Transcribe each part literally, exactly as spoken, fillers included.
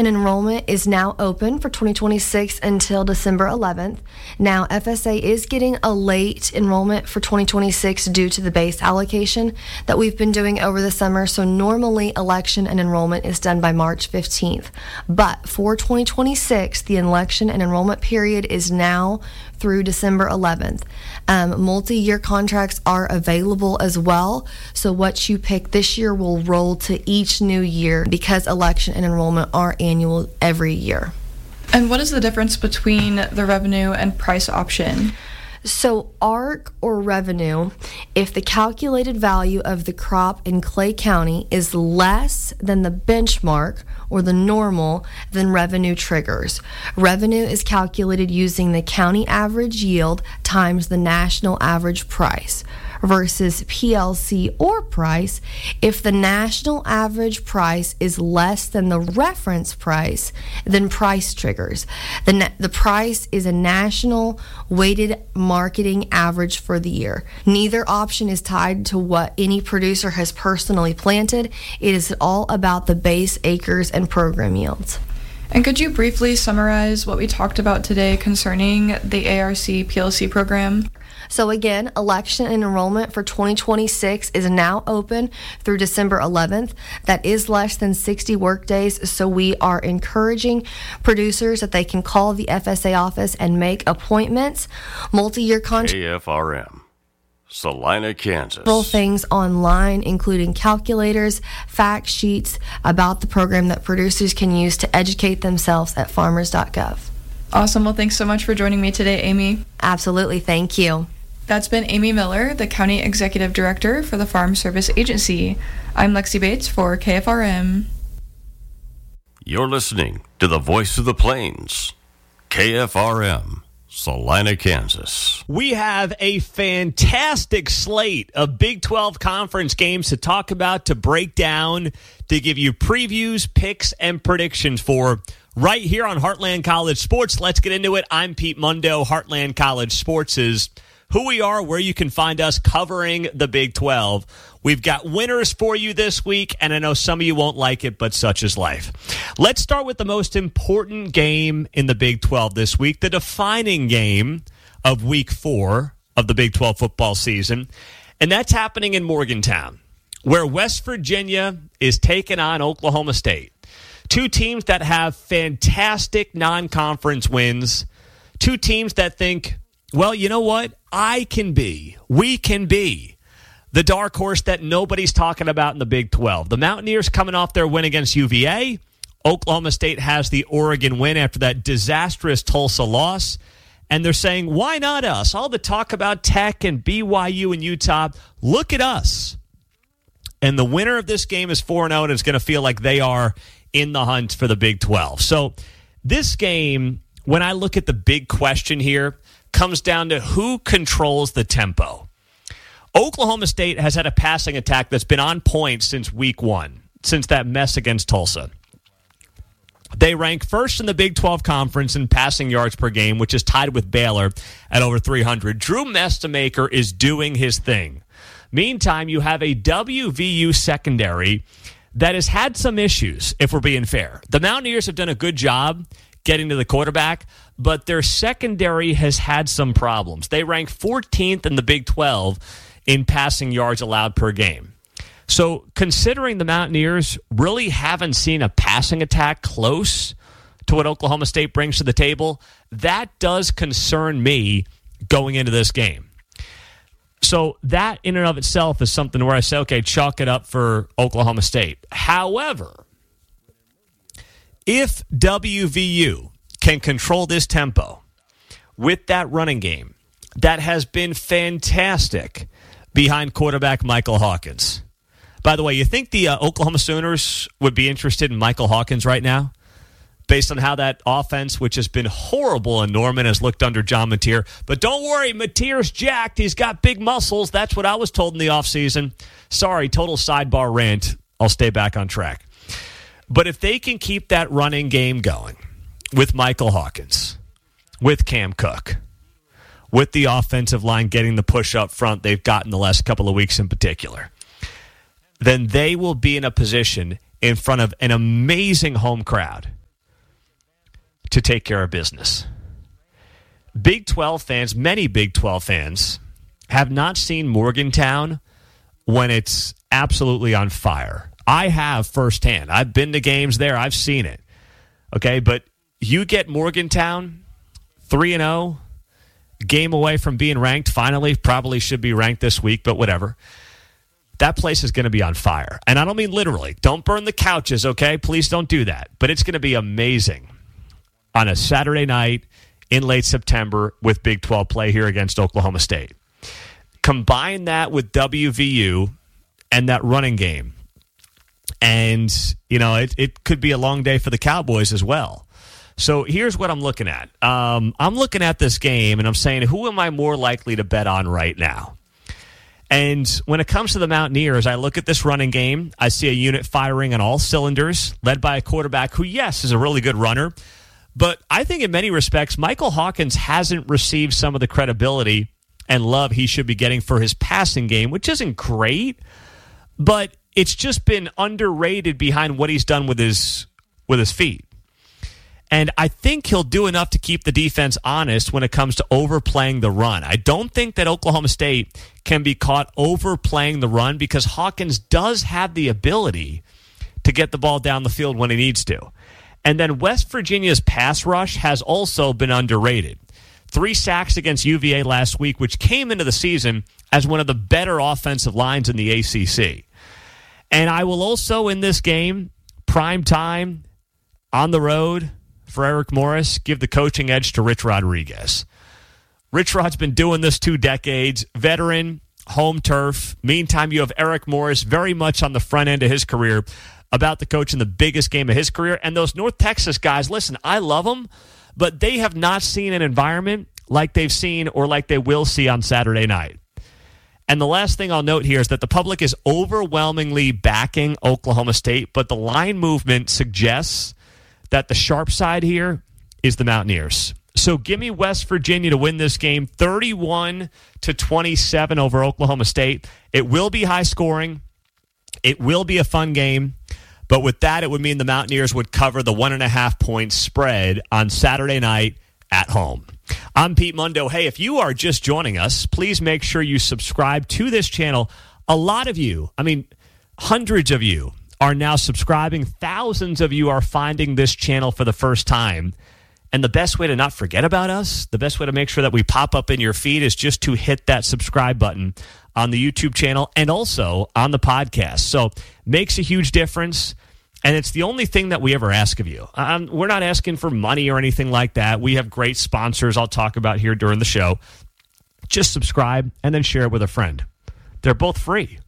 and enrollment is now open for twenty twenty-six until December eleventh. Now, F S A is getting a late enrollment for twenty twenty-six due to the base allocation that we've been doing over the summer. So normally election and enrollment is done by March fifteenth. But for twenty twenty-six, the election and enrollment period is now through December eleventh. Um, multi-year contracts are available as well. So what you pick this year will roll to each new year because election and enrollment are annual every year. And what is the difference between the revenue and price option? So A R C or revenue, if the calculated value of the crop in Clay County is less than the benchmark or the normal, then revenue triggers. Revenue is calculated using the county average yield times the national average price versus P L C or price. If the national average price is less than the reference price, then price triggers. The, na- the price is a national weighted marketing average for the year. Neither option is tied to what any producer has personally planted. It is all about the base acres and program yields. And could you briefly summarize what we talked about today concerning the A R C P L C program? So again, election and enrollment for twenty twenty-six is now open through December eleventh. That is less than sixty work days, so we are encouraging producers that they can call the F S A office and make appointments. Multi-year contracts. K F R M, Salina, Kansas. Several things online, including calculators, fact sheets about the program that producers can use to educate themselves at farmers dot gov. Awesome. Well, thanks so much for joining me today, Amy. Absolutely. Thank you. That's been Amy Miller, the County Executive Director for the Farm Service Agency. I'm Lexi Bates for K F R M. You're listening to the Voice of the Plains, K F R M, Salina, Kansas. We have a fantastic slate of Big twelve conference games to talk about, to break down, to give you previews, picks, and predictions for right here on Heartland College Sports. Let's get into it. I'm Pete Mundo. Heartland College Sports is who we are, where you can find us covering the Big twelve. We've got winners for you this week, and I know some of you won't like it, but such is life. Let's start with the most important game in the Big twelve this week, the defining game of week four of the Big twelve football season, and that's happening in Morgantown, where West Virginia is taking on Oklahoma State. Two teams that have fantastic non-conference wins, two teams that think, well, you know what? I can be, we can be the dark horse that nobody's talking about in the Big twelve. The Mountaineers coming off their win against U V A. Oklahoma State has the Oregon win after that disastrous Tulsa loss. And they're saying, why not us? All the talk about Tech and B Y U and Utah, look at us. And the winner of this game is four and oh and is going to feel like they are in the hunt for the Big twelve. So this game, when I look at the big question here, comes down to who controls the tempo. Oklahoma State has had a passing attack that's been on point since week one, since that mess against Tulsa. They rank first in the Big twelve Conference in passing yards per game, which is tied with Baylor at over three hundred. Drew Mestamaker is doing his thing. Meantime, you have a W V U secondary that has had some issues, if we're being fair. The Mountaineers have done a good job getting to the quarterback, but their secondary has had some problems. They rank fourteenth in the Big twelve in passing yards allowed per game. So considering the Mountaineers really haven't seen a passing attack close to what Oklahoma State brings to the table, that does concern me going into this game. So that in and of itself is something where I say, okay, chalk it up for Oklahoma State. However, if W V U can control this tempo with that running game that has been fantastic behind quarterback Michael Hawkins. By the way, you think the uh, Oklahoma Sooners would be interested in Michael Hawkins right now? Based on how that offense, which has been horrible in Norman, has looked under John Mateer. But don't worry, Mateer's jacked. He's got big muscles. That's what I was told in the offseason. Sorry, total sidebar rant. I'll stay back on track. But if they can keep that running game going with Michael Hawkins, with Cam Cook, with the offensive line getting the push up front they've gotten the last couple of weeks in particular, then they will be in a position in front of an amazing home crowd to take care of business. Big twelve fans, many Big twelve fans, have not seen Morgantown when it's absolutely on fire. I have firsthand. I've been to games there. I've seen it. Okay, but you get Morgantown three and oh, game away from being ranked. Finally, probably should be ranked this week, but whatever. That place is going to be on fire. And I don't mean literally. Don't burn the couches, okay? Please don't do that. But it's going to be amazing on a Saturday night in late September with Big twelve play here against Oklahoma State. Combine that with W V U and that running game. And, you know, it, it could be a long day for the Cowboys as well. So here's what I'm looking at. Um, I'm looking at this game, and I'm saying, who am I more likely to bet on right now? And when it comes to the Mountaineers, I look at this running game. I see a unit firing on all cylinders, led by a quarterback who, yes, is a really good runner. But I think in many respects, Michael Hawkins hasn't received some of the credibility and love he should be getting for his passing game, which isn't great, but it's just been underrated behind what he's done with his with his feet. And I think he'll do enough to keep the defense honest when it comes to overplaying the run. I don't think that Oklahoma State can be caught overplaying the run because Hawkins does have the ability to get the ball down the field when he needs to. And then West Virginia's pass rush has also been underrated. Three sacks against U V A last week, which came into the season as one of the better offensive lines in the A C C. And I will also, in this game, prime time, on the road, for Eric Morris, give the coaching edge to Rich Rodriguez. Rich Rod's been doing this two decades, veteran, home turf. Meantime, you have Eric Morris very much on the front end of his career, about to coach in the biggest game of his career. And those North Texas guys, listen, I love them, but they have not seen an environment like they've seen or like they will see on Saturday night. And the last thing I'll note here is that the public is overwhelmingly backing Oklahoma State, but the line movement suggests that the sharp side here is the Mountaineers. So give me West Virginia to win this game thirty-one to twenty-seven over Oklahoma State. It will be high scoring. It will be a fun game. But with that, it would mean the Mountaineers would cover the one and a half point spread on Saturday night at home. I'm Pete Mundo. Hey, if you are just joining us, please make sure you subscribe to this channel. A lot of you, I mean, hundreds of you are now subscribing. Thousands of you are finding this channel for the first time. And the best way to not forget about us, the best way to make sure that we pop up in your feed is just to hit that subscribe button on the YouTube channel and also on the podcast. So makes a huge difference. And it's the only thing that we ever ask of you. Um, we're not asking for money or anything like that. We have great sponsors I'll talk about here during the show. Just subscribe and then share it with a friend. They're both free.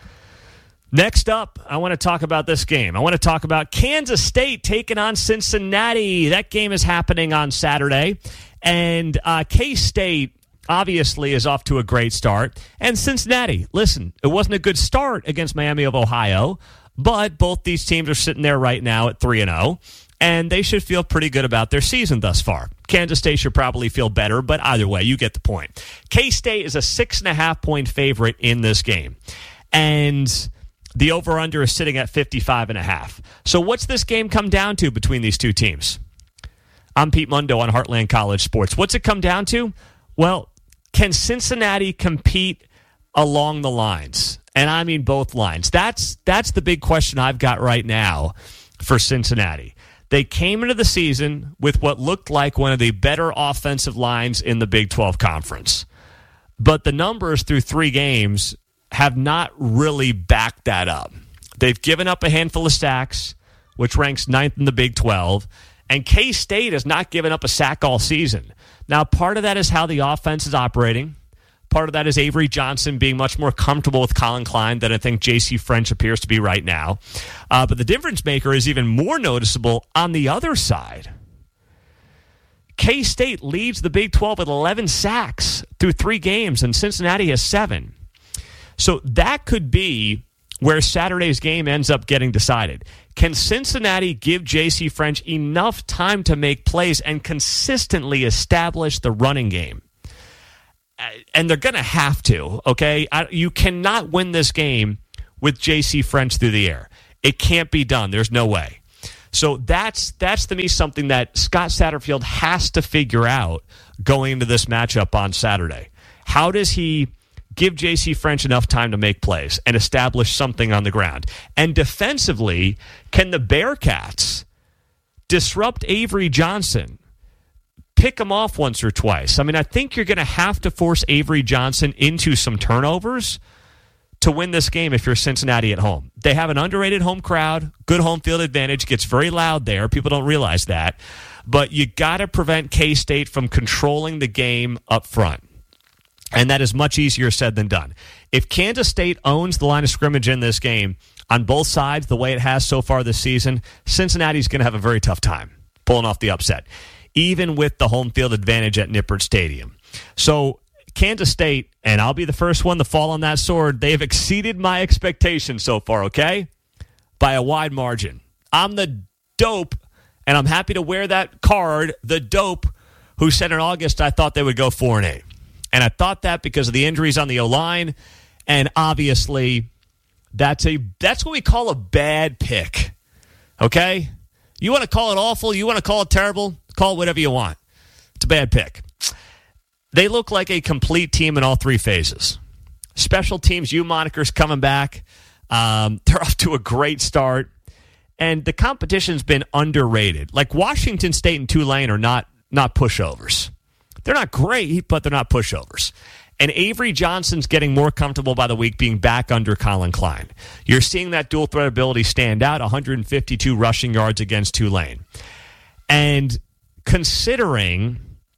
Next up, I want to talk about this game. I want to talk about Kansas State taking on Cincinnati. That game is happening on Saturday. And uh, K-State obviously is off to a great start. And Cincinnati, listen, it wasn't a good start against Miami of Ohio, but both these teams are sitting there right now at three and oh, and they should feel pretty good about their season thus far. Kansas State should probably feel better, but either way, you get the point. K-State is a six and a half point favorite in this game. And the over-under is sitting at fifty-five and a half. So what's this game come down to between these two teams? I'm Pete Mundo on Heartland College Sports. What's it come down to? Well, can Cincinnati compete along the lines? And I mean both lines. That's that's the big question I've got right now for Cincinnati. They came into the season with what looked like one of the better offensive lines in the Big twelve Conference. But the numbers through three games have not really backed that up. They've given up a handful of sacks, which ranks ninth in the Big twelve, and K-State has not given up a sack all season. Now, part of that is how the offense is operating. Part of that is Avery Johnson being much more comfortable with Colin Klein than I think J C French appears to be right now. Uh, but the difference maker is even more noticeable on the other side. K-State leads the Big twelve with eleven sacks through three games, and Cincinnati has seven. So that could be where Saturday's game ends up getting decided. Can Cincinnati give J C French enough time to make plays and consistently establish the running game? And they're going to have to, okay? You cannot win this game with J C French through the air. It can't be done. There's no way. So that's that's to me something that Scott Satterfield has to figure out going into this matchup on Saturday. How does he give J C French enough time to make plays and establish something on the ground? And defensively, can the Bearcats disrupt Avery Johnson, pick him off once or twice? I mean, I think you're going to have to force Avery Johnson into some turnovers to win this game if you're Cincinnati at home. They have an underrated home crowd, good home field advantage, gets very loud there. People don't realize that. But you got to prevent K-State from controlling the game up front. And that is much easier said than done. If Kansas State owns the line of scrimmage in this game on both sides the way it has so far this season, Cincinnati's going to have a very tough time pulling off the upset, even with the home field advantage at Nippert Stadium. So Kansas State, and I'll be the first one to fall on that sword, they have exceeded my expectations so far, okay? By a wide margin. I'm the dope, and I'm happy to wear that card, the dope, who said in August I thought they would go four and eight. And I thought that because of the injuries on the O-line, and obviously that's a that's what we call a bad pick, okay? You want to call it awful, you want to call it terrible, call it whatever you want. It's a bad pick. They look like a complete team in all three phases. Special teams, U moniker's coming back. Um, they're off to a great start. And the competition's been underrated. Like Washington State and Tulane are not, not pushovers. They're not great, but they're not pushovers. And Avery Johnson's getting more comfortable by the week being back under Colin Klein. You're seeing that dual threat ability stand out, one hundred fifty-two rushing yards against Tulane. And considering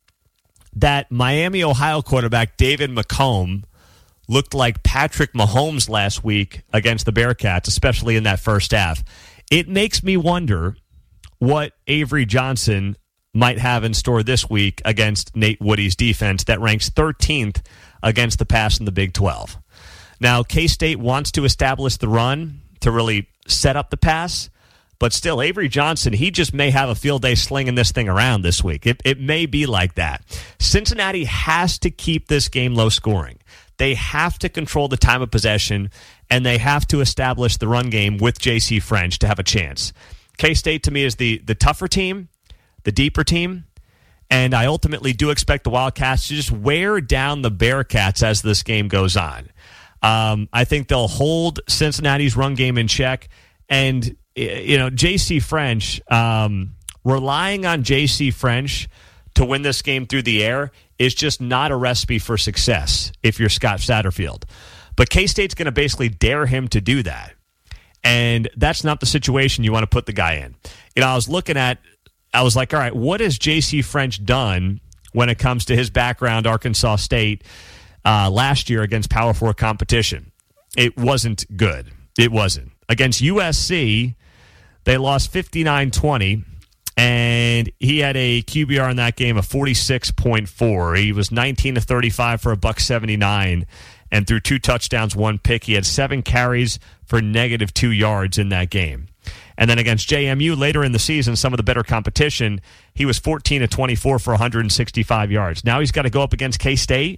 that Miami, Ohio quarterback David McComb looked like Patrick Mahomes last week against the Bearcats, especially in that first half, it makes me wonder what Avery Johnson might have in store this week against Nate Woody's defense that ranks thirteenth against the pass in the Big twelve. Now, K-State wants to establish the run to really set up the pass, but still, Avery Johnson, he just may have a field day slinging this thing around this week. It, it may be like that. Cincinnati has to keep this game low scoring. They have to control the time of possession, and they have to establish the run game with J C French to have a chance. K-State, to me, is the, the tougher team, the deeper team, and I ultimately do expect the Wildcats to just wear down the Bearcats as this game goes on. Um, I think they'll hold Cincinnati's run game in check, and you know, J C French, um, relying on J C French to win this game through the air is just not a recipe for success if you're Scott Satterfield. But K-State's going to basically dare him to do that. And that's not the situation you want to put the guy in. You know, I was looking at, I was like, all right, what has J C French done when it comes to his background, Arkansas State, uh, last year against Power Four competition? It wasn't good. It wasn't. Against U S C, they lost fifty-nine twenty, and he had a Q B R in that game of forty-six point four. He was nineteen to thirty-five for a buck seventy-nine, and threw two touchdowns, one pick. He had seven carries for negative two yards in that game. And then against J M U later in the season, some of the better competition, he was fourteen to twenty-four for one hundred sixty-five yards. Now he's got to go up against K-State.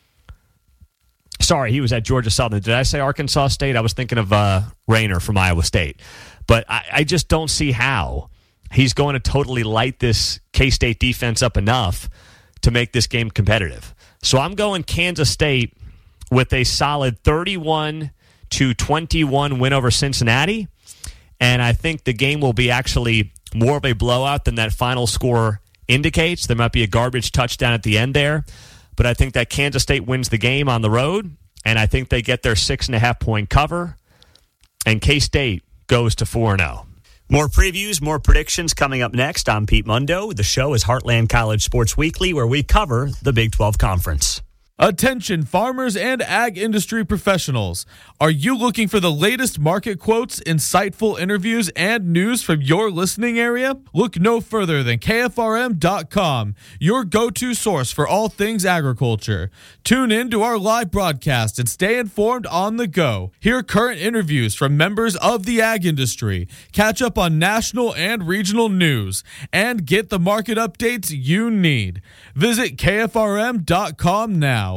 Sorry, he was at Georgia Southern. Did I say Arkansas State? I was thinking of uh, Rayner from Iowa State. But I, I just don't see how he's going to totally light this K-State defense up enough to make this game competitive. So I'm going Kansas State with a solid thirty-one to twenty-one win over Cincinnati. And I think the game will be actually more of a blowout than that final score indicates. There might be a garbage touchdown at the end there. But I think that Kansas State wins the game on the road, and I think they get their six and a half point cover, and K-State goes to four and oh. More previews, more predictions coming up next. I'm Pete Mundo. The show is Heartland College Sports Weekly, where we cover the Big twelve Conference. Attention farmers and ag industry professionals. Are you looking for the latest market quotes, insightful interviews, and news from your listening area? Look no further than K F R M dot com, your go-to source for all things agriculture. Tune in to our live broadcast and stay informed on the go. Hear current interviews from members of the ag industry, catch up on national and regional news, and get the market updates you need. Visit K F R M dot com now.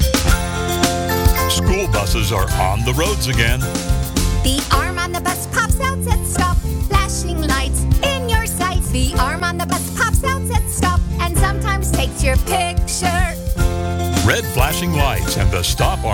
School buses are on the roads again. The arm on the bus pops out, says stop, flashing lights. The arm on the bus pops out, says stop, and sometimes takes your picture. Red flashing lights and the stop arm